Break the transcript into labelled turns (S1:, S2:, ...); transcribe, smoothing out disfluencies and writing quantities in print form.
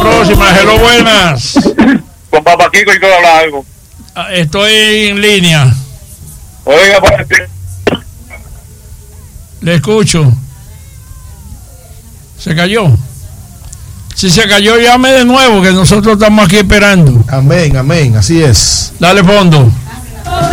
S1: próxima. Hello, buenas.
S2: Con Papá Kiko y quiero hablar algo.
S1: Estoy en línea.
S2: Oiga,
S1: le escucho. ¿Se cayó? Si se cayó, llame de nuevo, que nosotros estamos aquí esperando.
S3: Amén, amén, así es.
S1: Dale fondo.